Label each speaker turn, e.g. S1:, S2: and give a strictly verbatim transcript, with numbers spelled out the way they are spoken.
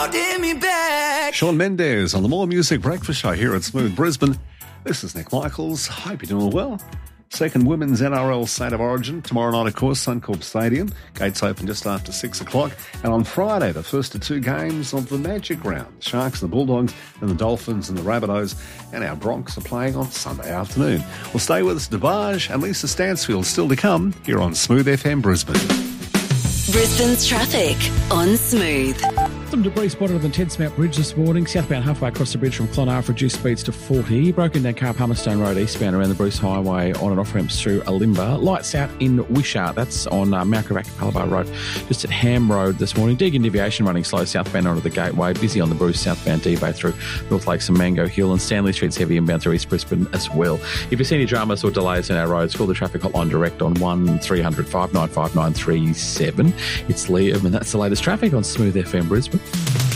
S1: Shawn Mendes on the More Music Breakfast Show here at Smooth Brisbane. This is Nick Michaels. Hope you're doing well. Second Women's N R L State of Origin tomorrow night, of course, Suncorp Stadium. Gates open just after six o'clock. And on Friday, the first of two games of the Magic Round. The Sharks and the Bulldogs and the Dolphins and the Rabbitohs. And our Bronx are playing on Sunday afternoon. Well, stay with us, DeBarge and Lisa Stansfield still to come here on Smooth F M Brisbane.
S2: Brisbane's traffic on Smooth.
S3: Some debris spotted on the Tedsmount Bridge this morning. Southbound halfway across the bridge from Clonard, reduced speeds to forty. Broken down car Palmerstone Road eastbound around the Bruce Highway on and off ramps through Alimba. Lights out in Wishart. That's on uh, Mount Gravatt Calabar Road. Just at Ham Road this morning. Deagon Deviation running slow southbound onto the Gateway. Busy on the Bruce southbound D-Bay through North Lakes and Mango Hill. And Stanley Street's heavy inbound through East Brisbane as well. If you see any dramas or delays in our roads, call the traffic hotline direct on one three hundred five nine five nine three seven. It's Liam and that's the latest traffic on Smooth F M Brisbane.